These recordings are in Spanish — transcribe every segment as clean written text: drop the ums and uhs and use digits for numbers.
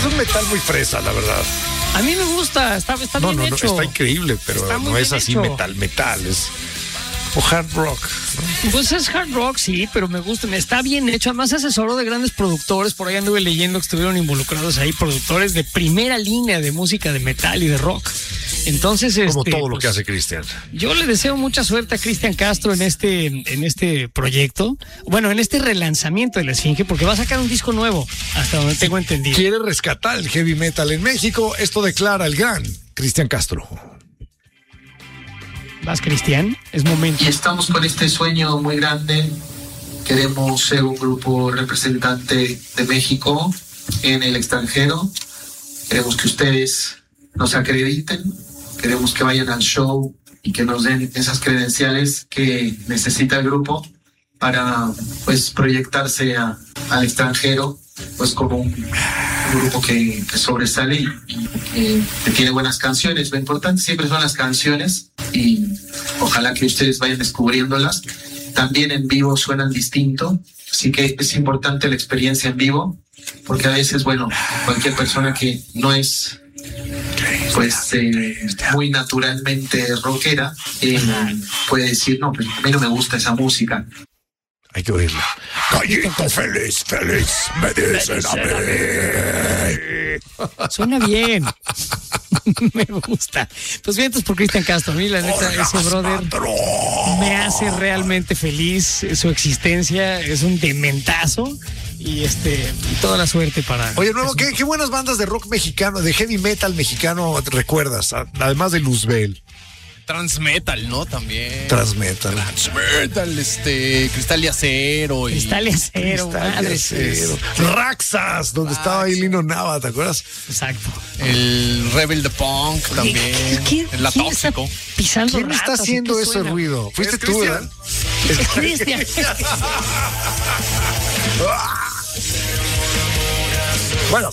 un metal muy fresa, la verdad. A mí me gusta, está bien hecho. Está increíble, pero no es así hecho. metal, es o hard rock, ¿no? Pues es hard rock, sí, pero me gusta, está bien hecho. Además asesoró de grandes productores, por ahí anduve leyendo que estuvieron involucrados ahí, productores de primera línea de música de metal y de rock. Entonces, como todo lo que hace Cristian. Yo le deseo mucha suerte a Cristian Castro en este proyecto. Bueno, en este relanzamiento de La Esfinge, porque va a sacar un disco nuevo, hasta donde tengo entendido. Quiere rescatar el heavy metal en México. Esto declara el gran Cristian Castro. Vas, Cristian, es momento. Y estamos con este sueño muy grande. Queremos ser un grupo representante de México en el extranjero. Queremos que ustedes nos acrediten. Queremos que vayan al show y que nos den esas credenciales que necesita el grupo para, pues, proyectarse al extranjero, pues, como un grupo que sobresale y que tiene buenas canciones. Lo importante siempre son las canciones y ojalá que ustedes vayan descubriéndolas. También en vivo suenan distinto, así que es importante la experiencia en vivo, porque a veces, bueno, cualquier persona que no es pues muy naturalmente rockera puede decir, no, pues a mí no me gusta esa música. Hay que oírla. Gallito feliz, me dicen a mí. Suena bien. Me gusta. Pues vientos por Cristian Castro. A mí la neta, ese brother me hace realmente feliz. Su existencia es un dementazo. Y toda la suerte para... Oye, nuevo, ¿qué buenas bandas de rock mexicano, de heavy metal mexicano recuerdas? Además de Luzbel. Transmetal, ¿no? También. Transmetal, Cristal y Acero. Cristal y Acero, madre. Raxas, donde estaba ahí Lino Nava, ¿te acuerdas? Exacto. El Rebel de Punk también. La Tóxico. Pisando ¿Quién está haciendo ese ruido? ¿Fuiste tú, verdad? Es Cristian. Bueno,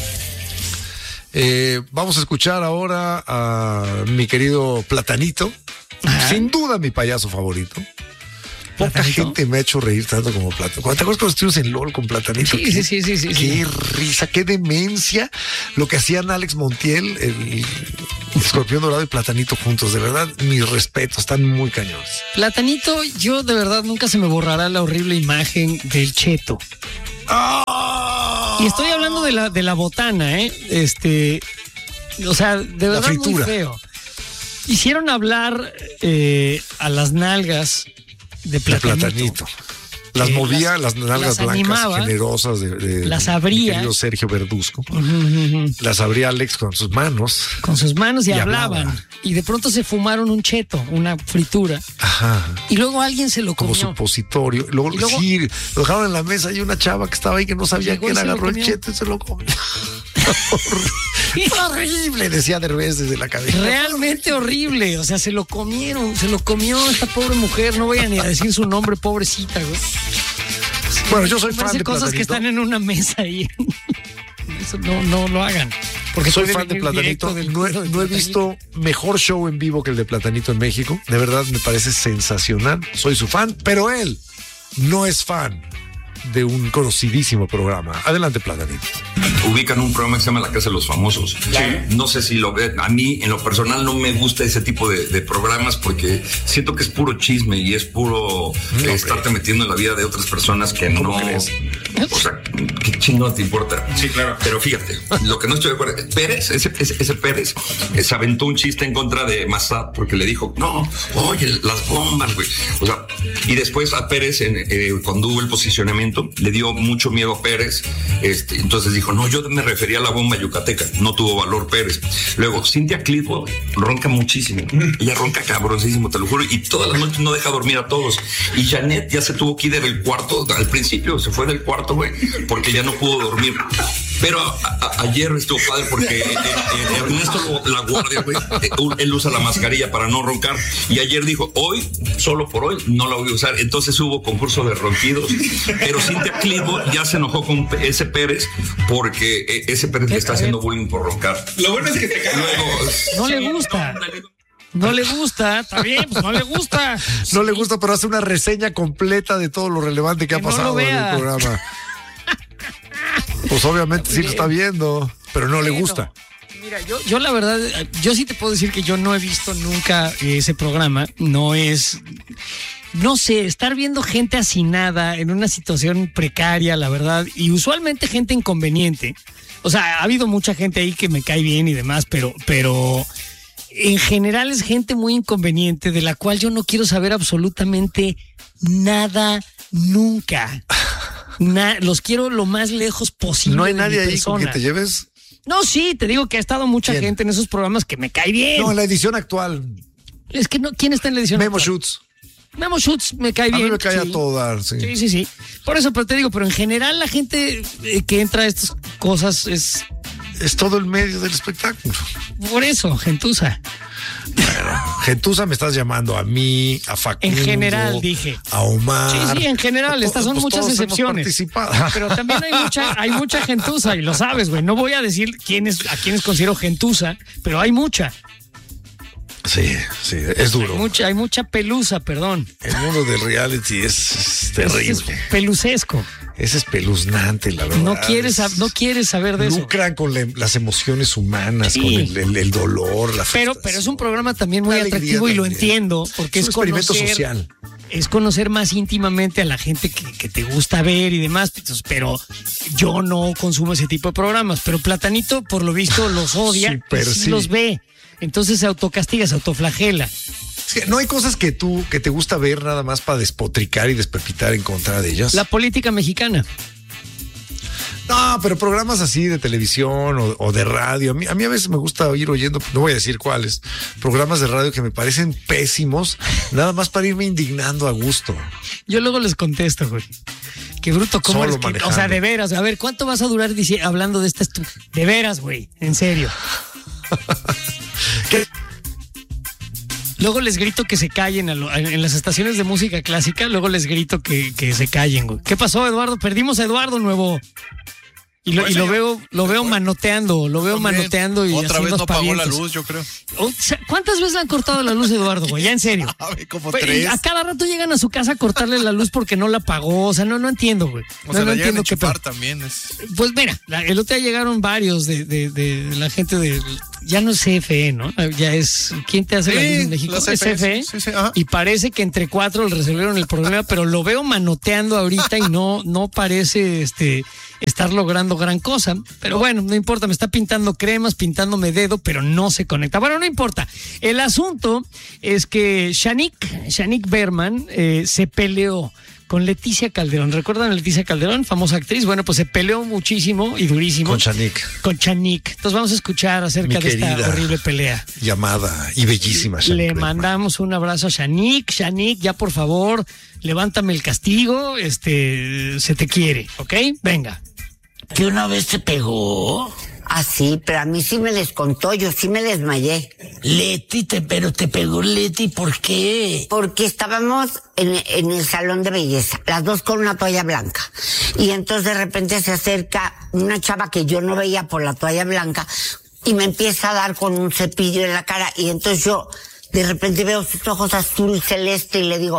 vamos a escuchar ahora a mi querido Platanito. Ajá. Sin duda mi payaso favorito. Poca gente me ha hecho reír tanto como Platanito. ¿Te acuerdas cuando estuvimos en LOL con Platanito? Sí. Qué risa, qué demencia lo que hacían Alex Montiel, el Escorpión Dorado y Platanito juntos. De verdad, mis respetos, están muy cañones. Platanito, yo de verdad nunca se me borrará la horrible imagen del cheto. Y estoy hablando de la botana, o sea, de verdad muy feo. Hicieron hablar a las nalgas de Platanito. Las movía, las nalgas blancas, animaba, generosas las abría. Mi querido Sergio Verduzco. Las abría Alex con sus manos. Con sus manos y hablaban. Y de pronto se fumaron un cheto, una fritura. Ajá. Y luego alguien se lo comió. Como supositorio. Luego sí, lo dejaron en la mesa y una chava que estaba ahí que no sabía qué era, agarró el cheto y se lo comió. Horrible, decía Derbez desde la cabeza. Realmente horrible, o sea, se lo comió esta pobre mujer, no voy a ni a decir su nombre, pobrecita, güey. Bueno, yo soy fan de cosas Platanito. Que están en una mesa ahí. Eso no lo hagan. Porque soy fan de Platanito. No he visto mejor show en vivo que el de Platanito en México. De verdad me parece sensacional. Soy su fan, pero él no es fan de un conocidísimo programa. Adelante, Platanito. Ubican un programa que se llama La Casa de los Famosos. Sí. No sé si lo ven. A mí, en lo personal, no me gusta ese tipo de programas porque siento que es puro chisme y es puro estarte metiendo en la vida de otras personas que no... ¿Crees? O sea, ¿qué chingón te importa? Sí, claro. Pero fíjate, lo que no estoy de acuerdo... Pérez, ese Pérez, se aventó un chiste en contra de Massad porque le dijo, no, oye, las bombas, güey. O sea, y después a Pérez, cuando hubo el posicionamiento, le dio mucho miedo a Pérez. Entonces dijo, no, yo me refería a la bomba yucateca. No tuvo valor Pérez. Luego, Cynthia Clitwood ronca muchísimo. Ella ronca cabroncísimo, te lo juro. Y todas las noches no deja dormir a todos. Y Janet ya se tuvo que ir del cuarto. Al principio se fue del cuarto, güey, porque ya no pudo dormir. Pero ayer estuvo padre porque Ernesto La Guardia, güey, él usa la mascarilla para no roncar. Y ayer dijo, hoy, solo por hoy, no la voy a usar. Entonces hubo concurso de ronquidos. Pero Cynthia Clitwood ya se enojó con ese Pérez porque ese Pérez le está haciendo bullying por roncar. Lo bueno es que te caga. No le gusta. No le gusta, está bien, pues no le gusta. No le gusta, pero hace una reseña completa de todo lo relevante que ha pasado en el programa. Pues obviamente sí lo está viendo. pero no le gusta. Mira, yo la verdad, yo sí te puedo decir que yo no he visto nunca ese programa. No sé, estar viendo gente hacinada en una situación precaria, la verdad, y usualmente gente inconveniente. O sea, ha habido mucha gente ahí que me cae bien y demás, pero en general es gente muy inconveniente de la cual yo no quiero saber absolutamente nada nunca. Los quiero lo más lejos posible. ¿No hay nadie ahí con que te lleves? No, sí, te digo que ha estado mucha gente en esos programas que me cae bien. No, en la edición actual. Es que no, ¿quién está en la edición Memo actual? Schutz. Memo Schutz me cae bien. A mí me cae a todo dar, sí. Sí. Por eso, pero te digo, pero en general la gente que entra a estas cosas es todo el medio del espectáculo. Por eso, gentuza. Bueno, gentuza me estás llamando a mí, a Facundo. En general, dije. A Omar. Sí, en general. Estas son muchas excepciones. Pero también hay mucha gentuza y lo sabes, güey. No voy a decir a quiénes considero gentuza, pero hay mucha. Sí, es duro. Hay mucha pelusa, perdón. El mundo del reality es terrible. Es pelucesco. Es espeluznante, la verdad. No quieres saber de eso. Lucran con las emociones humanas, sí, con el dolor, la frustración. Pero es un programa también muy atractivo y lo entiendo, porque es un experimento social. Es conocer más íntimamente a la gente que te gusta ver y demás, pero yo no consumo ese tipo de programas. Pero Platanito, por lo visto, los odia y sí los ve. Entonces se autocastiga, se autoflagela. No hay cosas que te gusta ver nada más para despotricar y despepitar en contra de ellas. La política mexicana. No, pero programas así de televisión o de radio. A mí a veces me gusta ir oyendo, no voy a decir cuáles, programas de radio que me parecen pésimos, nada más para irme indignando a gusto. Yo luego les contesto, güey. Qué bruto, ¿cómo Solo es que, manejando. O sea, de veras, a ver, ¿cuánto vas a durar hablando de estas? De veras, güey, en serio. ¿Qué? Luego les grito que se callen en las estaciones de música clásica. Luego les grito que se callen, güey. ¿Qué pasó, Eduardo? Perdimos a Eduardo Nuevo. Y lo veo manoteando, y otra vez no apagó la luz, yo creo. ¿Cuántas veces le han cortado la luz, Eduardo, güey? Ya en serio. Como 3. A cada rato llegan a su casa a cortarle la luz porque no la pagó. O sea, no entiendo, güey. No entiendo qué pasa. También es. Pues mira, el otro día llegaron varios de la gente de. Ya no es CFE, ¿no? Ya es. ¿Quién te hace la luz en México? Es CFE. Sí, y parece que entre 4 le resolvieron el problema, pero lo veo manoteando ahorita y no parece estar logrando gran cosa. Pero bueno, no importa, me está pintando cremas, pintándome dedo, pero no se conecta. Bueno, no importa. El asunto es que Shanique Berman se peleó con Leticia Calderón. ¿Recuerdan a Leticia Calderón, famosa actriz? Bueno, pues se peleó muchísimo y durísimo. Con Shanique. Entonces vamos a escuchar acerca de esta horrible pelea. Llamada y bellísima Shanique. Le mandamos un abrazo a Shanique. Shanique, ya por favor, levántame el castigo. Se te quiere, ¿ok? Venga. ¿Que una vez te pegó? Ah, sí, pero a mí sí me les contó, yo sí me desmayé. Pero te pegó Leti, ¿por qué? Porque estábamos en el salón de belleza, las dos con una toalla blanca. Y entonces de repente se acerca una chava que yo no veía por la toalla blanca y me empieza a dar con un cepillo en la cara. Y entonces yo de repente veo sus ojos azul celeste y le digo,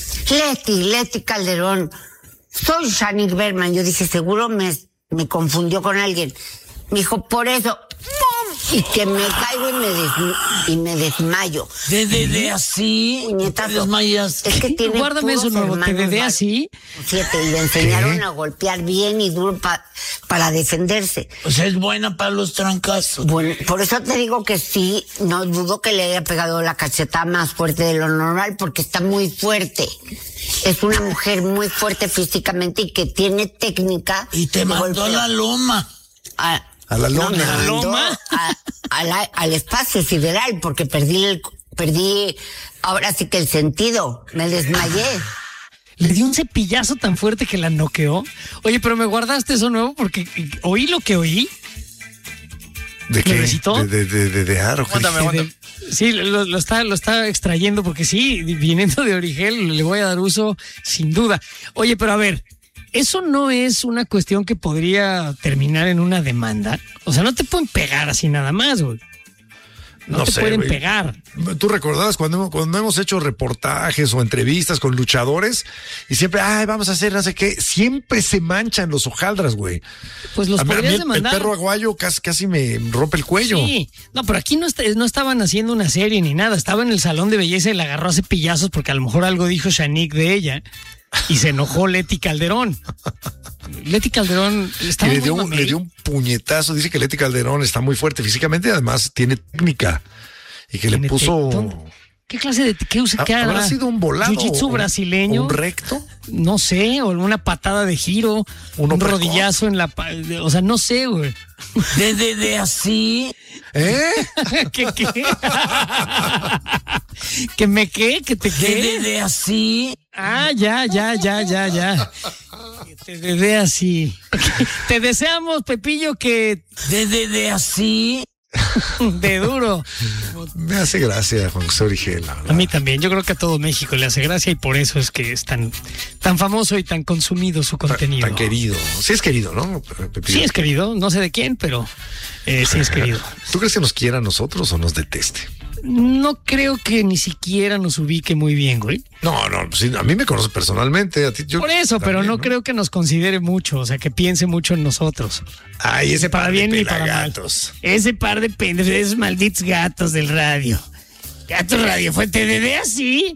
Leti Calderón, soy Shanique Berman. Yo dije, seguro me confundió con alguien. Me dijo, por eso, ¡pum! Y que me caigo y me desmayo. ¿De así? Puñetazo. ¿Te desmayas? Es que tiene Guárdame eso, Nuevo, ¿te de así? 7, y le enseñaron a golpear bien y duro para defenderse. O sea, es buena para los trancazos. Bueno, por eso te digo que sí, no dudo que le haya pegado la cachetada más fuerte de lo normal, porque está muy fuerte. Es una mujer muy fuerte físicamente y que tiene técnica. Y te mandó a la loma. A la loma. No, me mandó al espacio sideral, porque perdí ahora sí que el sentido, me desmayé. Le dio un cepillazo tan fuerte que la noqueó. Oye, pero me guardaste eso, Nuevo, porque oí lo que oí. ¿De qué? ¿Me recitó? De Aro. Aguántame. Sí, lo está extrayendo, porque sí, viniendo de Origel, le voy a dar uso sin duda. Oye, pero a ver, ¿eso no es una cuestión que podría terminar en una demanda? O sea, no te pueden pegar así nada más, güey. No te pueden güey. pegar. ¿Tú recordabas cuando hemos hecho reportajes o entrevistas con luchadores y siempre, vamos a hacer no sé qué? Siempre se manchan los hojaldras, güey. Pues los A mí podrías el demandar. perro aguayo casi me rompe el cuello. Sí, no, pero aquí no estaban haciendo una serie ni nada. Estaba en el salón de belleza y la agarró a cepillazos porque a lo mejor algo dijo Shanique de ella y se enojó Leti Calderón. Leti Calderón estaba Y muy le dio un puñetazo. Dice que Leti Calderón está muy fuerte físicamente, además tiene técnica. Y que le puso. ¿Qué clase de qué usa? ¿Qué ¿Habrá hará? sido un volado? ¿Jiu-jitsu brasileño? ¿Un recto? No sé, o una patada de giro, un rodillazo en la... O sea, no sé, güey. De así. ¿Qué? ¿Que me qué? ¿Que te qué? De así. Ya. Que te dé así. Te deseamos, Pepillo, que... De así. De duro. Me hace gracia Juan José Origel. A mí también. Yo creo que a todo México le hace gracia y por eso es que es tan famoso y tan consumido su contenido. Tan querido. Sí es querido, ¿no, Pepillo? Sí es querido. No sé de quién, pero sí es querido. ¿Tú crees que nos quiera a nosotros o nos deteste? No creo que ni siquiera nos ubique muy bien, güey. No, sí, a mí me conoce personalmente. A ti, Por eso, también, pero no creo que nos considere mucho, o sea, que piense mucho en nosotros. Ay, ese para par bien de ni para mal. pelagatos. Ese par de pendejos, esos malditos gatos del radio. Gatos Radio Fuente de así.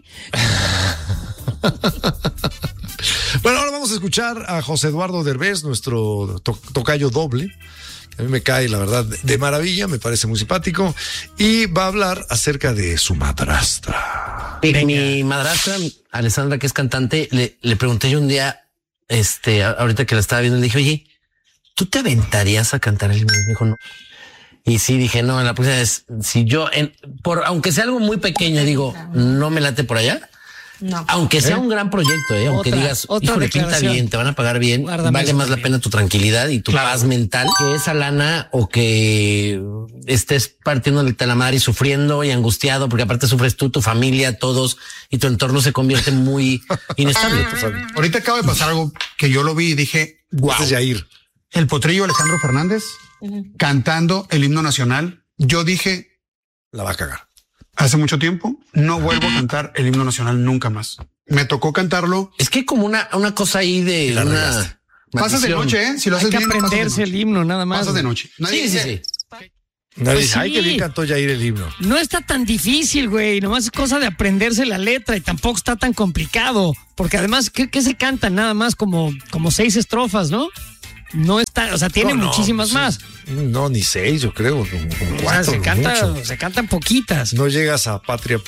Bueno, ahora vamos a escuchar a José Eduardo Derbez, nuestro tocayo doble. A mí me cae, la verdad, de maravilla, me parece muy simpático. Y va a hablar acerca de su madrastra. Mi madrastra, Alessandra, que es cantante, le pregunté yo un día, ahorita que la estaba viendo, le dije, oye, ¿tú te aventarías a cantar el himno? Me dijo, no. Y sí, dije, no, en la próxima vez, si yo, aunque sea algo muy pequeño, digo, no me late por allá. No. Aunque sea un gran proyecto, aunque digas, híjole, pinta bien, te van a pagar bien, vale más la pena tu tranquilidad y tu paz mental que esa lana o que estés partiéndole la madre y sufriendo y angustiado, porque aparte sufres tú, tu familia, todos, y tu entorno se convierte muy inestable. Ahorita acaba de pasar algo que yo lo vi y dije, wow. Este es Yair. El potrillo Alejandro Fernández cantando el himno nacional. Yo dije, la va a cagar. Hace mucho tiempo no vuelvo a cantar el himno nacional nunca más. Me tocó cantarlo. Es que como una cosa ahí de una... Pasas de noche, si lo haces bien. Hay que bien, aprenderse el himno, nada más. Pasas de noche. Sí. Nadie dice, ay, qué bien cantó Yair el himno. No está tan difícil, güey. Nomás es cosa de aprenderse la letra y tampoco está tan complicado. Porque además, ¿qué se cantan? Nada más como 6 estrofas, ¿no? No está, o sea, tiene muchísimas más. No, ni 6, yo creo, como 4. Se cantan poquitas. No llegas a patria,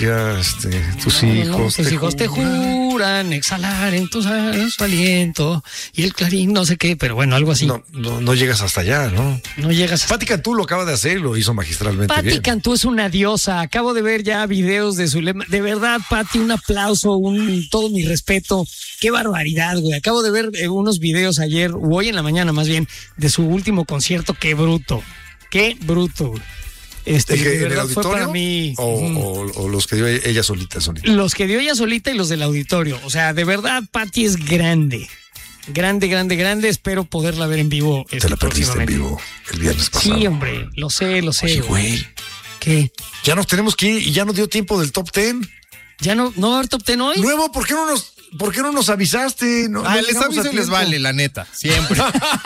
tus hijos. Tus hijos te juran exhalar en su aliento y el clarín, no sé qué, pero bueno, algo así. No llegas hasta allá, ¿no? No llegas. Pati Cantú lo acaba de hacer y lo hizo magistralmente bien. Pati Cantú es una diosa. Acabo de ver ya videos de su lema. De verdad, Pati, un aplauso, todo mi respeto. Qué barbaridad, güey. Acabo de ver unos videos ayer, o hoy en la mañana más bien, de su último concierto. Qué bruto, güey. ¿En el auditorio? Fue para mí. O los que dio ella solita. Los que dio ella solita y los del auditorio. O sea, de verdad, Pati es grande. Grande. Espero poderla ver en vivo. Te la perdiste en vivo el viernes pasado. Sí, hombre, lo sé. Oye, güey. ¿Qué? Ya nos tenemos que ir y ya nos dio tiempo del top 10. ¿Ya no va a haber top 10 hoy? Nuevo, ¿por qué no nos avisaste? Les aviso y les vale, la neta. Siempre.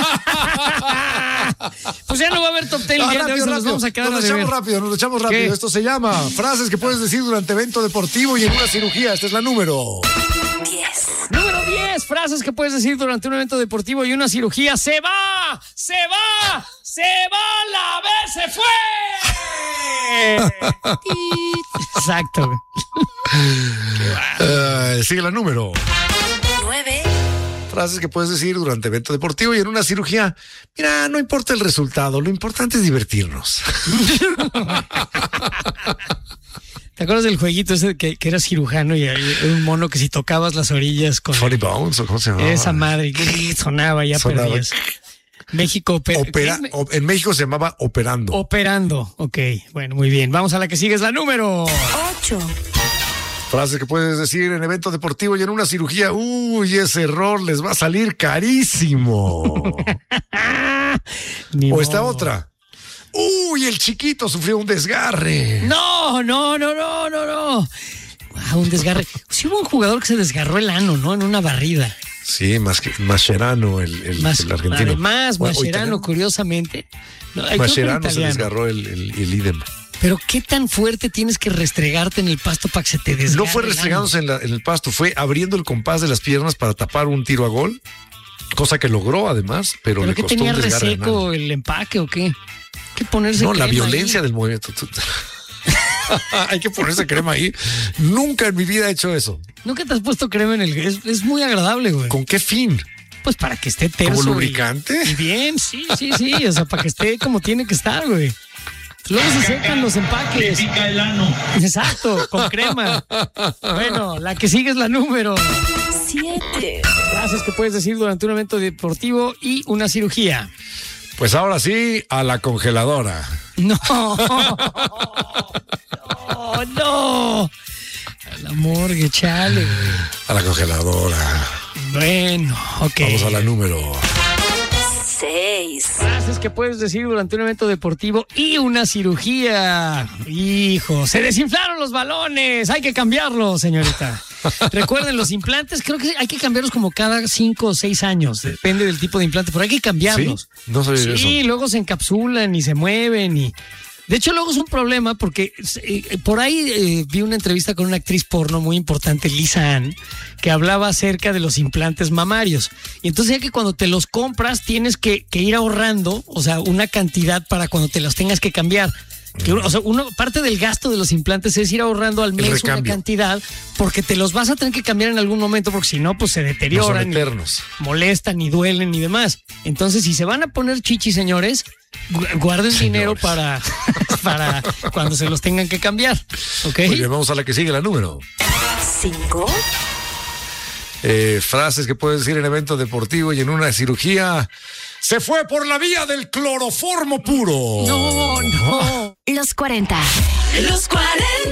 Pues ya no va a haber top 10 el día de hoy, nos vamos a quedar Nos lo echamos rápido. ¿Qué? Esto se llama frases que puedes decir durante evento deportivo y en una cirugía. Esta es la número 10. Número 10, frases que puedes decir durante un evento deportivo y una cirugía. ¡Se va! ¡La vez se fue! Exacto. Sigue la número 9. Frases que puedes decir durante evento deportivo y en una cirugía. Mira, no importa el resultado, lo importante es divertirnos. ¿Te acuerdas del jueguito ese que eras cirujano y había un mono que si tocabas las orillas con Funny Bones o cómo se llamaba? esa madre sonaba, ya perdías? México en México se llamaba Operando. Ok, bueno, muy bien. Vamos a la que sigue, es la número 8. Frases que puedes decir en evento deportivo y en una cirugía. Uy, ese error les va a salir carísimo. O esta otra. Uy, el chiquito sufrió un desgarre. No. Un desgarre. Sí hubo un jugador que se desgarró el ano, ¿no? En una barrida. Sí, Mascherano, el argentino. Además, Mascherano, curiosamente. No, Mascherano se desgarró el ídem. Pero qué tan fuerte tienes que restregarte en el pasto para que se te desgarre. No fue restregándose en el pasto, fue abriendo el compás de las piernas para tapar un tiro a gol, cosa que logró además, pero le qué costó tenía un desgarre. ¿Reseco el empaque o qué? ¿Qué ponerse No, la crema violencia ahí? del movimiento. Hay que ponerse crema ahí. Nunca en mi vida he hecho eso. ¿Nunca te has puesto crema en el...? Es muy agradable, güey. ¿Con qué fin? Pues para que esté terso. ¿Como lubricante? Y bien, sí. O sea, para que esté como tiene que estar, güey. Luego se secan los empaques. Pica el ano. Exacto, con crema. Bueno, la que sigue es la número 7. Frases que puedes decir durante un evento deportivo y una cirugía. Pues ahora sí, a la congeladora. No. A la morgue, chale. A la congeladora. Bueno, ok. Vamos a la número 6. Frases que puedes decir durante un evento deportivo y una cirugía. Hijo, se desinflaron los balones. Hay que cambiarlos, señorita. Recuerden, los implantes creo que hay que cambiarlos como cada 5 o 6 años. Depende del tipo de implante, pero hay que cambiarlos. ¿Sí? No sabía eso. Sí, luego se encapsulan y se mueven y... De hecho, luego es un problema porque por ahí vi una entrevista con una actriz porno muy importante, Lisa Ann, que hablaba acerca de los implantes mamarios. Y entonces ya que cuando te los compras tienes que ir ahorrando, o sea, una cantidad para cuando te los tengas que cambiar. O sea, parte del gasto de los implantes es ir ahorrando al mes una cantidad porque te los vas a tener que cambiar en algún momento porque si no, pues se deterioran, no son eternos, molestan y duelen y demás. Entonces, si se van a poner chichis, señores, guarden dinero para cuando se los tengan que cambiar. ¿Ok? Muy bien, vamos a la que sigue, la número 5. Frases que puedes decir en evento deportivo y en una cirugía. Se fue por la vía del cloroformo puro. No. Los 40. Los 40.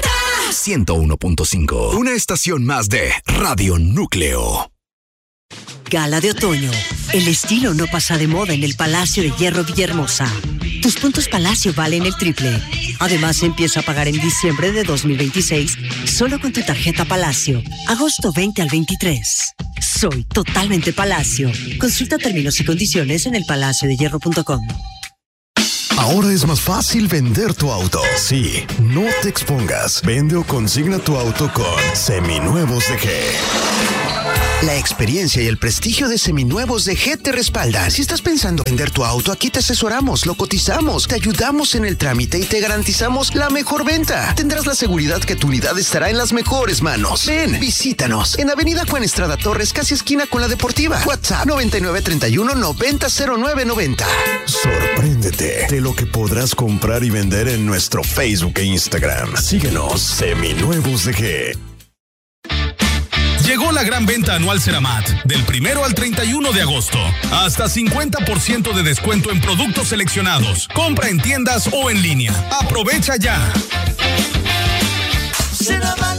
101.5. Una estación más de Radio Núcleo. Gala de otoño. El estilo no pasa de moda en el Palacio de Hierro Villahermosa. Tus puntos Palacio valen el triple. Además, empieza a pagar en diciembre de 2026 solo con tu tarjeta Palacio. Agosto 20 al 23. Soy totalmente Palacio. Consulta términos y condiciones en elpalaciodehierro.com. Ahora es más fácil vender tu auto. Sí, no te expongas. Vende o consigna tu auto con Seminuevos de G. La experiencia y el prestigio de Seminuevos de G te respaldan. Si estás pensando vender tu auto, aquí te asesoramos, lo cotizamos, te ayudamos en el trámite y te garantizamos la mejor venta. Tendrás la seguridad que tu unidad estará en las mejores manos. Ven, visítanos en Avenida Juan Estrada Torres, casi esquina con la Deportiva. WhatsApp 9931-900990. Sorpréndete de lo que podrás comprar y vender en nuestro Facebook e Instagram. Síguenos, Seminuevos de G. Llegó la gran venta anual Ceramat, del 1 al 31 de agosto. Hasta 50% de descuento en productos seleccionados. Compra en tiendas o en línea. ¡Aprovecha ya! Ceramat.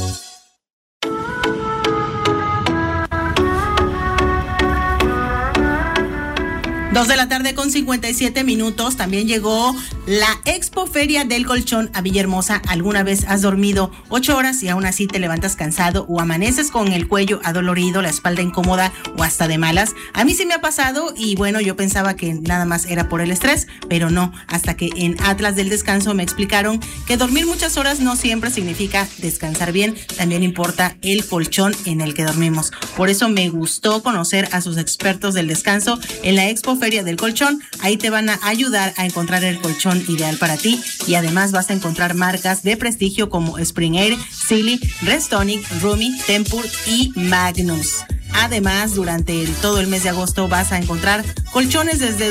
Dos de la tarde con 57 minutos. También llegó la Expo Feria del Colchón a Villahermosa. ¿Alguna vez has dormido 8 horas y aún así te levantas cansado o amaneces con el cuello adolorido, la espalda incómoda o hasta de malas? A mí sí me ha pasado y bueno, yo pensaba que nada más era por el estrés, pero no, hasta que en Atlas del Descanso me explicaron que dormir muchas horas no siempre significa descansar bien, también importa el colchón en el que dormimos. Por eso me gustó conocer a sus expertos del descanso en la Expo Feria del Colchón. Ahí te van a ayudar a encontrar el colchón ideal para ti y además vas a encontrar marcas de prestigio como Spring Air, Sealy, Restonic, Rumi, Tempur y Magnus. Además, durante todo el mes de agosto vas a encontrar colchones desde